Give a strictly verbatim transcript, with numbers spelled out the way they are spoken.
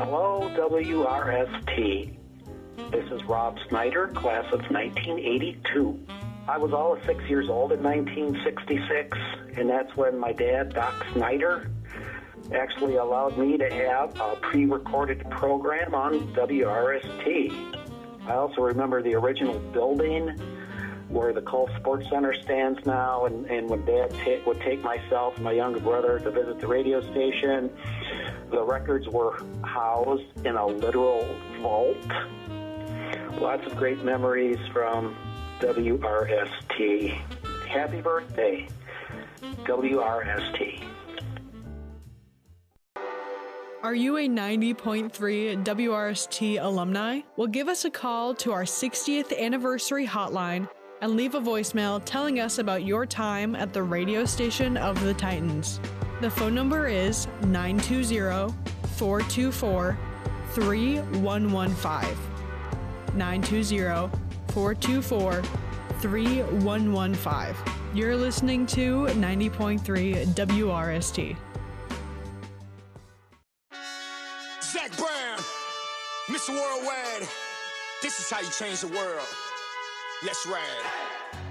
Hello, W R S T. This is Rob Snyder, class of nineteen eighty-two. I was all of six years old in nineteen sixty-six, and that's when my dad, Doc Snyder, actually allowed me to have a pre-recorded program on W R S T. I also remember the original building where the Cole Sports Center stands now, and, and when Dad t- would take myself and my younger brother to visit the radio station, the records were housed in a literal vault. Lots of great memories from W R S T. Happy birthday, W R S T. Are you a ninety point three W R S T alumni? Well, give us a call to our sixtieth anniversary hotline and leave a voicemail telling us about your time at the radio station of the Titans. The phone number is nine two zero, four two four, three one one five. nine two zero, four two four, three one one five. You're listening to ninety point three W R S T. Zach Brown, Mister Worldwide, this is how you change the world. Let's ride.